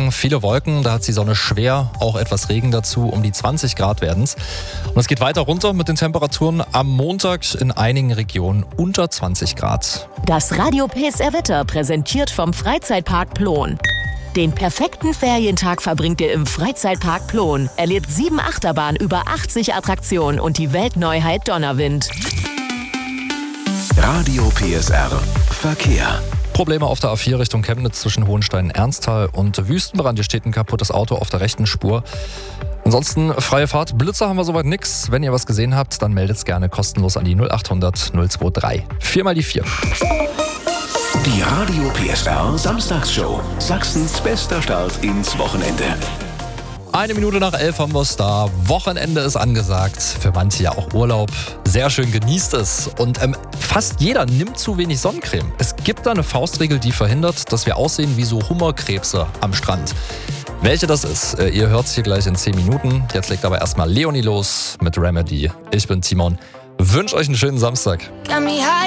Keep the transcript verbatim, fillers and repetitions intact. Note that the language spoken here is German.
Morgen viele Wolken, da hat die Sonne schwer, auch etwas Regen dazu, um die zwanzig Grad werden's. Und es geht weiter runter mit den Temperaturen am Montag in einigen Regionen unter zwanzig Grad. Das Radio P S R Wetter präsentiert vom Freizeitpark Plon. Den perfekten Ferientag verbringt ihr im Freizeitpark Plon. Erlebt sieben Achterbahnen, über achtzig Attraktionen und die Weltneuheit Donnerwind. Radio P S R Verkehr. Probleme auf der A vier Richtung Chemnitz zwischen Hohenstein-Ernsthal und Wüstenbrand. Hier steht ein kaputtes Auto auf der rechten Spur. Ansonsten freie Fahrt. Blitzer haben wir soweit nix. Wenn ihr was gesehen habt, dann meldet es gerne kostenlos an die null acht hundert null zwei drei. Viermal die vier. Die Radio P S R Samstagsshow. Sachsens bester Start ins Wochenende. Eine Minute nach elf haben wir es da. Wochenende ist angesagt. Für manche ja auch Urlaub. Sehr schön, genießt es. Und ähm, fast jeder nimmt zu wenig Sonnencreme. Es gibt da eine Faustregel, die verhindert, dass wir aussehen wie so Hummerkrebse am Strand. Welche das ist, äh, ihr hört es hier gleich in zehn Minuten. Jetzt legt aber erstmal Leonie los mit Remedy. Ich bin Timon. Wünsche euch einen schönen Samstag.